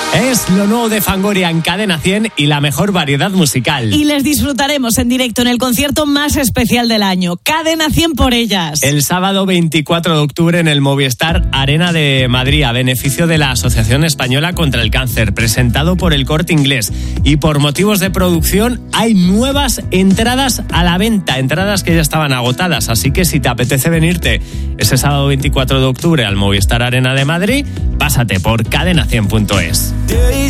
Es lo nuevo de Fangoria en Cadena 100 y la mejor variedad musical. Y les disfrutaremos en directo en el concierto más especial del año. Cadena 100 por ellas. El sábado 24 de octubre en el Movistar Arena de Madrid, a beneficio de la Asociación Española contra el Cáncer, presentado por El Corte Inglés. Y por motivos de producción hay nuevas entradas a la venta, entradas que ya estaban agotadas. Así que si te apetece venirte ese sábado 24 de octubre al Movistar Arena de Madrid, pásate por cadena100.es.